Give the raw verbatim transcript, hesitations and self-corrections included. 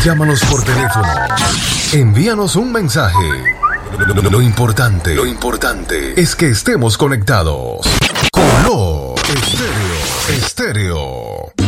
Llámanos por teléfono. Envíanos un mensaje. Lo, lo- lo importante, lo importante es que estemos conectados. Color Estéreo. Estéreo.